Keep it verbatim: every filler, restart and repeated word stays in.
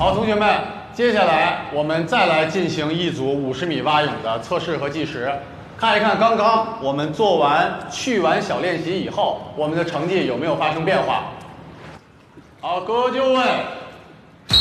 好，同学们，接下来我们再来进行一组五十米蛙泳的测试和计时，看一看刚刚我们做完去完小练习以后，我们的成绩有没有发生变化？好，各就位。